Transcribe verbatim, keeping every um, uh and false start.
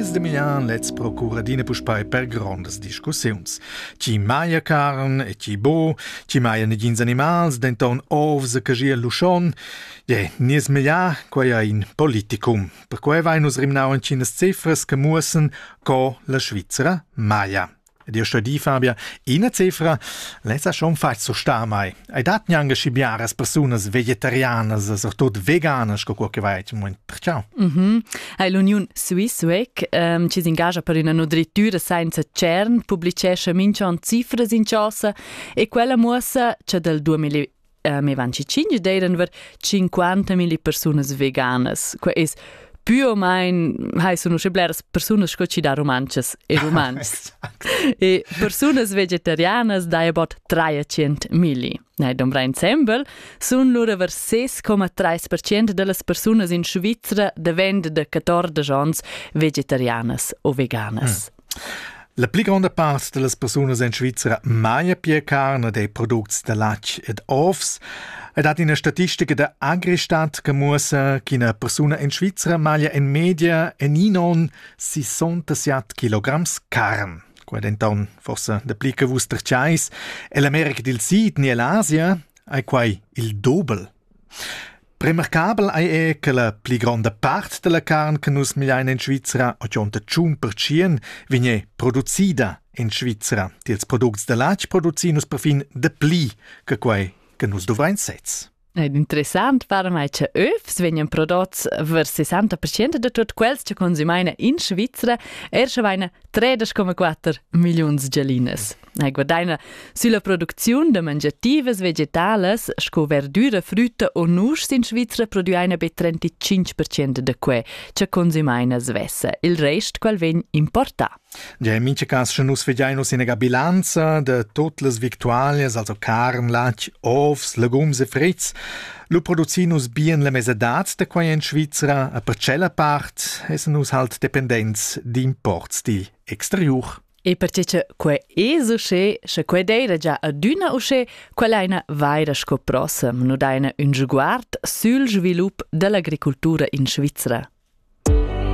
Ils de Milan lets procura dina puspai per grandes discussiuns. Ci maia carn e ci bo, ci maia negins animals, denton ovs e cagia luschon. Je, nies meglio quai è in politicum. Per quai vai nus rimnauen cinas cifras che mussen co la Svizzera maia. Ed io sto di Fabia, in cifra, lei sa schon fast so sta mai. Hai dat nianga scibiaras personas vegetarianas, so tot veganas, co qualche vai, moment perciò. Mhm. Hai l'Union Suisse weg, um, ci si ingaggia per una nutritura senza cern, pubblicesce mincion cifras in ciossa, e quella muossa c'è del duemilaventicinque d'eren ver cinquantamila personas veganas. Que es più o meno, hai sono scebleras personas che ci da romances e romans. E personas vegetarianas da about trecentomila. Nei dombra ensemble sun lura ver sei komma tre per cento delle personas in Svizzera davent de quattordici ans vegetarianas o veganas. Mm. La pli grande part delle personas in Svizzera maia pia carne dei prodotti de lac ed ovs. Ed hat in una statistica da Agristat che muossa che una persona in Svizzera maia in media e non sessantasette chilogrammi carne. Quad enton forse da pli che vuster chais e l'America del Sud ni l'Asia ai quai il doppel. Remarcabel è che la pli grande parte della carne che nus migliain in Svizzera ottantadue per cento viene producida in Svizzera. Tils products de lac produzi nus perfin de pli che quai che nus dovrain sez. Ed interessant para mai che öfs venien prodots ver sessanta per cento de tot quels che consumaina in Svizzera ersche vaina tredici komma quattro milioni gelines. Ei guardaina sulla produzione de mangiatives vegetales, sco verdura, frutta o nusch in Svizzera produiana be trentacinque per cento de que che consumaina svessa. Il rest qual ven importa. Ja, in minche cas schon nus vediainus in ega bilanza de tot les victualias, also carn, lac, ovs, legums e fritz. Lu produzinus bien la mesedats de quai in Svizzera, a per cella part essen nus halt dependents di imports di exterior. E perché c'è que es usce, c'è que deira già aduna usce, quell'aina vaira scoprossa, no daina un sguard sul svilup dell'agricoltura in Svizzera.